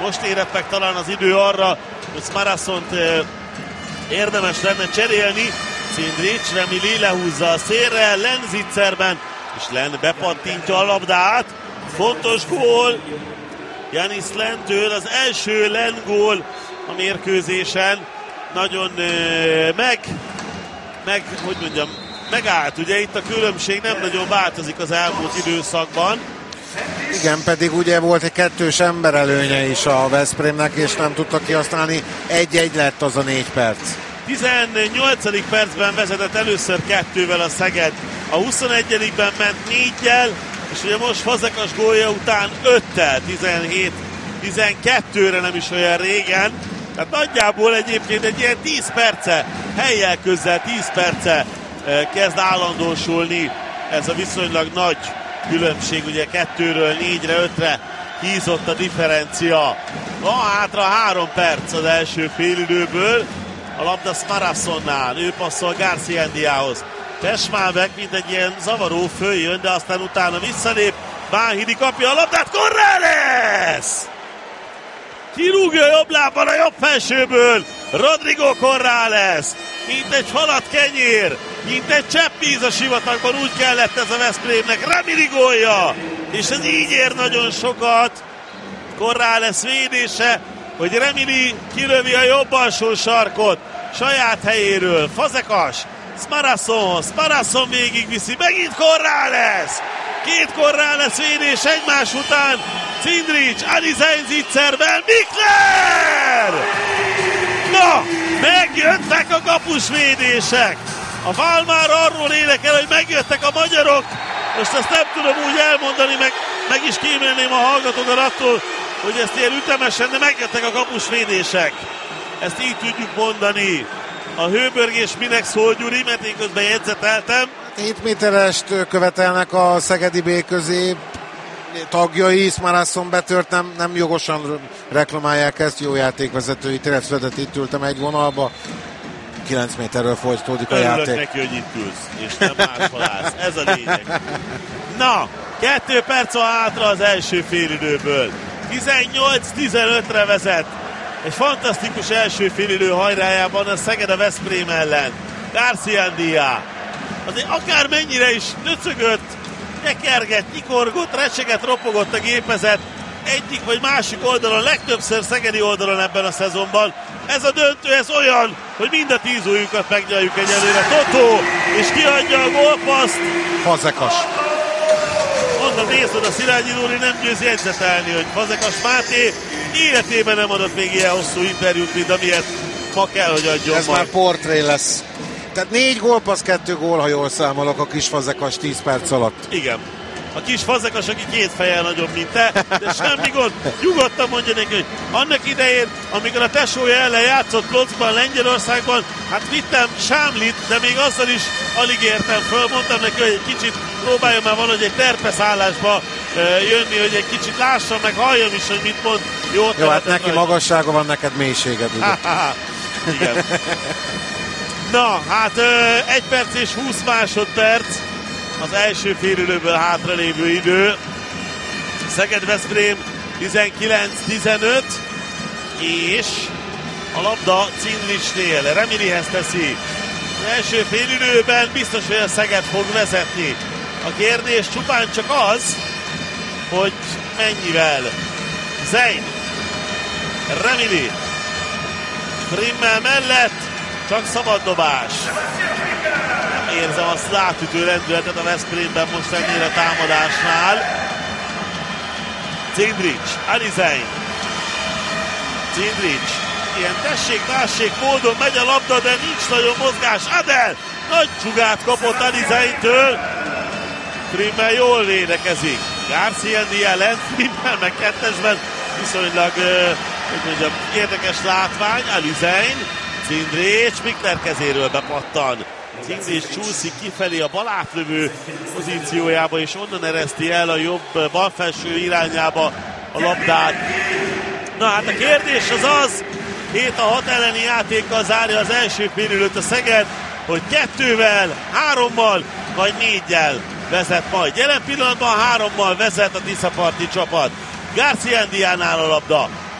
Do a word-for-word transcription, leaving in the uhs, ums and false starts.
most érett meg talán az idő arra, hogy Smarassont érdemes lenne cserélni. Cindric, Remili lehúzza a szélre, Len zicserben, és Len bepattintja a labdát. Fontos gól Janis Lentől, az első Len gól a mérkőzésen. Nagyon euh, meg, meg, hogy mondjam, megállt. Ugye itt a különbség nem nagyon változik az elmúlt időszakban. Igen, pedig ugye volt egy kettős emberelőnye is a Veszprémnek, és nem tudta kihasználni. Egy-egy lett az a négy perc. tizennyolcadik percben vezetett először kettővel a Szeged. A huszonegyedikben ment néggyel, és ugye most Fazekas gólja után öttel, tizenhét tizenkettőre nem is olyan régen. Tehát nagyjából egyébként egy ilyen tíz perce, helyjel közel tíz perce kezd állandósulni ez a viszonylag nagy különbség, ugye kettőről négyre, ötre hízott a differencia. Van hátra három perc az első félidőből, a labda Smarassonnál, ő passzol Garciandiához. Tesmálbek, mint egy ilyen zavaró följön, de aztán utána visszalép, Bánhidi kapja a labdát, Corrales! Kirúgja jobb lábbal a jobb felsőből, Rodrigo Corrales, mint egy falat kenyér, mint egy csepp víz a sivatagban, úgy kellett ez a Veszprémnek, Remili gólja, és ez így ér nagyon sokat. Corrales védése, hogy Remili kilövi a jobb alsó sarkot saját helyéről, Fazekas, Smarasson, Smarasson végigviszi, megint Corrales, két Corrales védés egymás után, Cindric, Alizein zicserben, Mikler! Na, megjöttek a kapusvédések! A fál már arról énekel, hogy megjöttek a magyarok, most ezt nem tudom úgy elmondani, meg, meg is kímélném a hallgatókat attól, hogy ezt ilyen ütemesen, de megjöttek a kapusvédések. Ezt így tudjuk mondani. A hőbörgés minek szól, Gyuri, mert én közben jegyzeteltem. hét méterest követelnek a szegedi B közé tagjai, Smarasson betört, nem, nem jogosan reklamálják ezt, jó játékvezetői, tényleg született, itt ültem egy vonalba, kilenc méterről folytatódik a Örülök játék. neki, hogy itt ülsz, és nem máshol állsz. Ez a lényeg. Na, kettő perc van hátra az első félidőből. tizennyolc tizenötre vezet. Egy fantasztikus első félidő hajrájában a Szeged a Veszprém ellen. Garciandia. Azért akármennyire is nöcögött, nyekergett, nyikorgott, recsegett, ropogott a gépezet egyik vagy másik oldalon, legtöbbször szegedi oldalon ebben a szezonban. Ez a döntő, ez olyan, hogy mind a tíz ujjukat megnyaljuk egyelőre. Totó, és kiadja a gólpaszt. Fazekas. Mondom, nézd oda, Szilágyi Lóri nem győz jegyzetelni, hogy Fazekas Máté életében nem adott még ilyen hosszú interjút, mint amilyet ma kell, hogy adjon. Ez majd. már portré lesz. Tehát négy gólpassz, kettő gól, ha jól számolok, a kis Fazekas tíz perc alatt. Igen. A kis Fazekas, aki két fejjel nagyobb, mint te, de semmi gond. Nyugodtan mondja neki, hogy annak idején, amikor a tesója ellen játszott Klockban, Lengyelországban, hát vittem Sámlit, de még azzal is alig értem föl. Mondtam neki, hogy egy kicsit próbáljon már valahogy egy terpeszállásba jönni, hogy egy kicsit lássam, meg halljam is, hogy mit mond. Jó, Jó, hát neki rajta. Magassága van, neked mélységed. Igen. Na, hát egy perc és húsz másodperc az első félidőből hátralévő idő. Szeged-Veszprém tizenkilenc tizenöt, és a labda Cindricnél, Remilihez teszi. Az első félidőben biztos, hogy a Szeged fog vezetni. A kérdés csupán csak az, hogy mennyivel. Zein, Remili, Frimmel mellett, csak szabad dobás. Nem érzem azt átütő lendületet a Veszprémben most ennél a támadásnál. Cindric, Alizein. Cindric, ilyen tessék-tássék módon megy a labda, de nincs nagyon mozgás. Adel nagy csugát kapott Alizeintől. Frimmel jól védekezik. Garciandia lent, Frimmel meg kettesben. Viszonylag, hogy mondjam, érdekes látvány. Alizein, Cindric, Mikler kezéről bepattan. Cindric csúszik kifelé a bal átlövő pozíciójába, és onnan ereszti el a jobb balfelső irányába a labdát. Na hát a kérdés az az, hét a hat elleni játékkal zárja az első félidőt a Szeged, hogy kettővel, hárommal vagy négyel vezet majd. Jelen pillanatban hárommal vezet a tiszaparti csapat. Garciandiánál a labda.